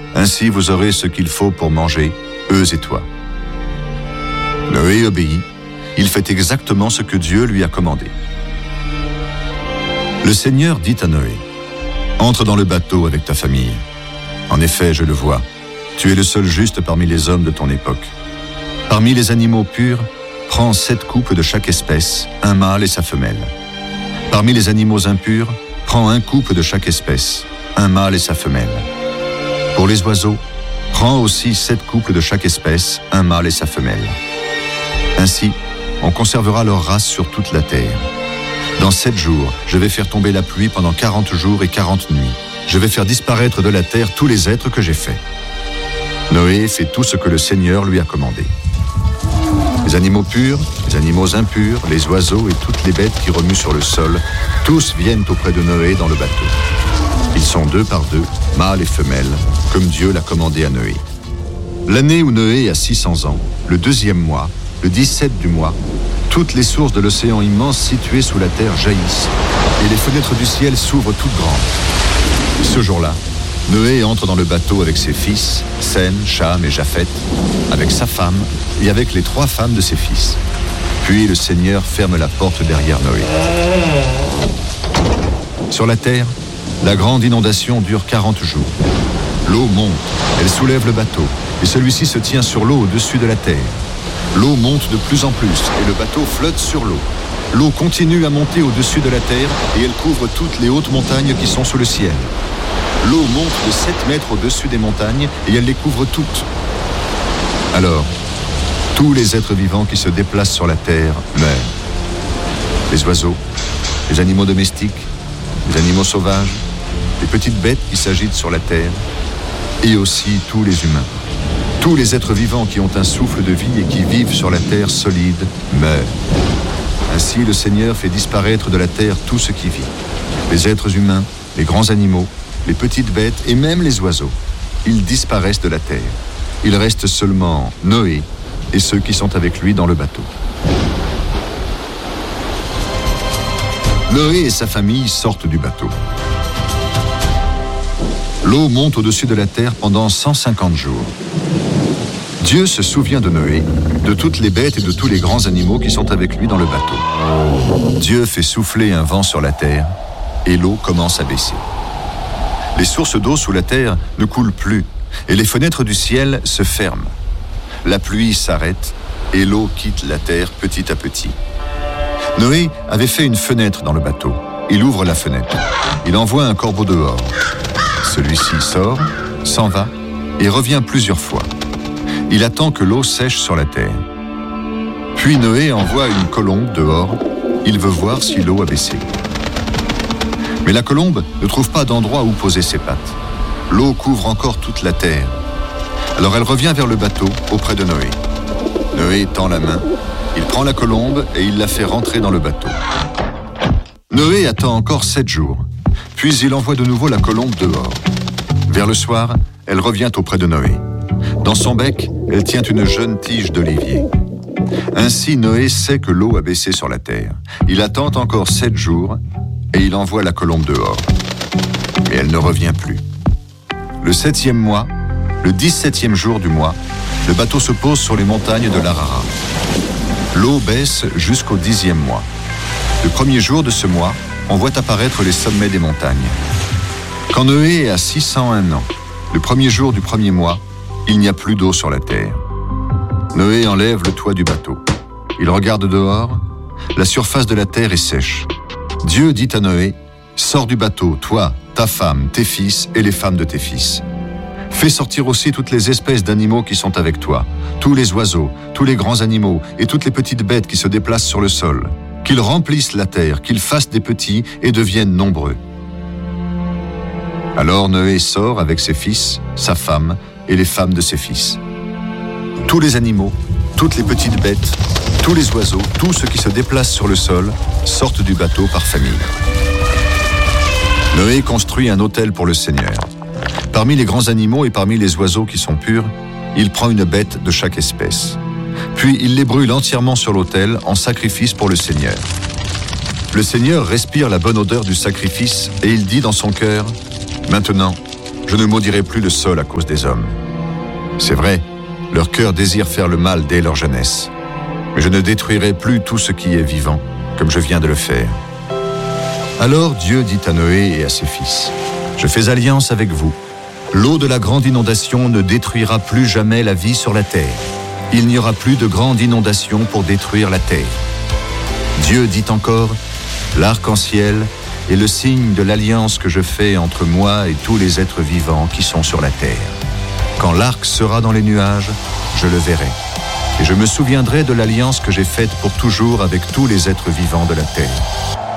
Ainsi vous aurez ce qu'il faut pour manger, eux et toi. » Noé obéit. Il fait exactement ce que Dieu lui a commandé. Le Seigneur dit à Noé, « Entre dans le bateau avec ta famille. En effet, je le vois, tu es le seul juste parmi les hommes de ton époque. Parmi les animaux purs, prends 7 couples de chaque espèce, un mâle et sa femelle. Parmi les animaux impurs, prends 1 couple de chaque espèce, un mâle et sa femelle. Pour les oiseaux, prends aussi 7 couples de chaque espèce, un mâle et sa femelle. Ainsi, on conservera leur race sur toute la terre. Dans 7 jours, je vais faire tomber la pluie pendant 40 jours et 40 nuits. Je vais faire disparaître de la terre tous les êtres que j'ai faits. » Noé fait tout ce que le Seigneur lui a commandé. Les animaux purs, les animaux impurs, les oiseaux et toutes les bêtes qui remuent sur le sol, tous viennent auprès de Noé dans le bateau. Ils sont 2 par 2, mâles et femelles, comme Dieu l'a commandé à Noé. L'année où Noé a 600 ans, le 2e mois, le 17 du mois, toutes les sources de l'océan immense situées sous la terre jaillissent, et les fenêtres du ciel s'ouvrent toutes grandes. Ce jour-là, Noé entre dans le bateau avec ses fils, Sem, Cham et Japheth, avec sa femme et avec les 3 femmes de ses fils. Puis le Seigneur ferme la porte derrière Noé. Sur la terre, la grande inondation dure 40 jours. L'eau monte, elle soulève le bateau, et celui-ci se tient sur l'eau au-dessus de la terre. L'eau monte de plus en plus, et le bateau flotte sur l'eau. L'eau continue à monter au-dessus de la terre, et elle couvre toutes les hautes montagnes qui sont sous le ciel. L'eau monte de 7 mètres au-dessus des montagnes, et elle les couvre toutes. Alors, tous les êtres vivants qui se déplacent sur la terre meurent. Les oiseaux, les animaux domestiques, les animaux sauvages, les petites bêtes qui s'agitent sur la terre, et aussi tous les humains. Tous les êtres vivants qui ont un souffle de vie et qui vivent sur la terre solide meurent. Ainsi, le Seigneur fait disparaître de la terre tout ce qui vit. Les êtres humains, les grands animaux, les petites bêtes et même les oiseaux. Ils disparaissent de la terre. Il reste seulement Noé et ceux qui sont avec lui dans le bateau. Noé et sa famille sortent du bateau. L'eau monte au-dessus de la terre pendant 150 jours. Dieu se souvient de Noé, de toutes les bêtes et de tous les grands animaux qui sont avec lui dans le bateau. Dieu fait souffler un vent sur la terre et l'eau commence à baisser. Les sources d'eau sous la terre ne coulent plus et les fenêtres du ciel se ferment. La pluie s'arrête et l'eau quitte la terre petit à petit. Noé avait fait une fenêtre dans le bateau. Il ouvre la fenêtre. Il envoie un corbeau dehors. Celui-ci sort, s'en va et revient plusieurs fois. Il attend que l'eau sèche sur la terre. Puis Noé envoie une colombe dehors. Il veut voir si l'eau a baissé. Mais la colombe ne trouve pas d'endroit où poser ses pattes. L'eau couvre encore toute la terre. Alors elle revient vers le bateau auprès de Noé. Noé tend la main, il prend la colombe et il la fait rentrer dans le bateau. Noé attend encore 7 jours, puis il envoie de nouveau la colombe dehors. Vers le soir, elle revient auprès de Noé. Dans son bec, elle tient une jeune tige d'olivier. Ainsi, Noé sait que l'eau a baissé sur la terre. Il attend encore 7 jours et il envoie la colombe dehors. Mais elle ne revient plus. Le 7e mois, le 17e jour du mois, le bateau se pose sur les montagnes de l'Ararat. L'eau baisse jusqu'au 10e mois. Le premier jour de ce mois, on voit apparaître les sommets des montagnes. Quand Noé a 601 ans, le premier jour du premier mois, il n'y a plus d'eau sur la terre. Noé enlève le toit du bateau. Il regarde dehors. La surface de la terre est sèche. Dieu dit à Noé, « Sors du bateau, toi, ta femme, tes fils et les femmes de tes fils. Fais sortir aussi toutes les espèces d'animaux qui sont avec toi, tous les oiseaux, tous les grands animaux et toutes les petites bêtes qui se déplacent sur le sol. Qu'ils remplissent la terre, qu'ils fassent des petits et deviennent nombreux. » Alors Noé sort avec ses fils, sa femme et les femmes de ses fils. Tous les animaux, toutes les petites bêtes, tous les oiseaux, tous ceux qui se déplacent sur le sol, sortent du bateau par famille. Noé construit un autel pour le Seigneur. Parmi les grands animaux et parmi les oiseaux qui sont purs, il prend une bête de chaque espèce. Puis il les brûle entièrement sur l'autel en sacrifice pour le Seigneur. Le Seigneur respire la bonne odeur du sacrifice et il dit dans son cœur, « Maintenant, je ne maudirai plus le sol à cause des hommes. C'est vrai, leur cœur désire faire le mal dès leur jeunesse. Mais je ne détruirai plus tout ce qui est vivant, comme je viens de le faire. Alors Dieu dit à Noé et à ses fils, « Je fais alliance avec vous. L'eau de la grande inondation ne détruira plus jamais la vie sur la terre. Il n'y aura plus de grande inondation pour détruire la terre. » Dieu dit encore, « L'arc-en-ciel est le signe de l'alliance que je fais entre moi et tous les êtres vivants qui sont sur la terre. Quand l'arc sera dans les nuages, je le verrai. Et je me souviendrai de l'alliance que j'ai faite pour toujours avec tous les êtres vivants de la terre.